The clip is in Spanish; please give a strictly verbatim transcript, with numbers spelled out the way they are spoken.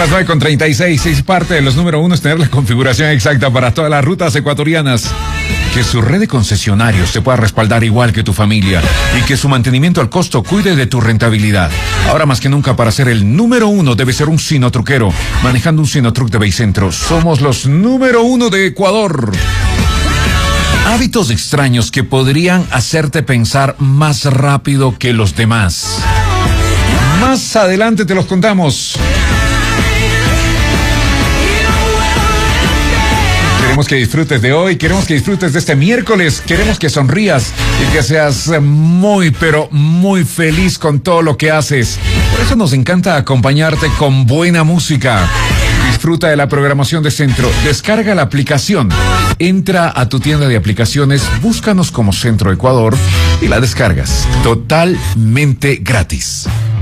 las nueve con treinta y seis. Es parte de los número uno es tener la configuración exacta para todas las rutas ecuatorianas. Que su red de concesionarios te pueda respaldar igual que tu familia y que su mantenimiento al costo cuide de tu rentabilidad. Ahora más que nunca, para ser el número uno debe ser un Sinotruquero, manejando un Sinotruc de Baycentro. Somos los número uno de Ecuador. Hábitos extraños que podrían hacerte pensar más rápido que los demás. Más adelante te los contamos. Queremos que disfrutes de hoy, queremos que disfrutes de este miércoles, queremos que sonrías y que seas muy, pero muy feliz con todo lo que haces. Por eso nos encanta acompañarte con buena música. Disfruta de la programación de Centro, descarga la aplicación, entra a tu tienda de aplicaciones, búscanos como Centro Ecuador y la descargas totalmente gratis.